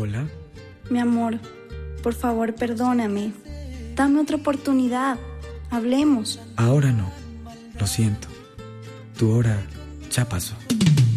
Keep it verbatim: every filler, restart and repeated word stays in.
Hola. Mi amor, por favor, perdóname. Dame otra oportunidad. Hablemos. Ahora no. Lo siento. Tu hora ya pasó.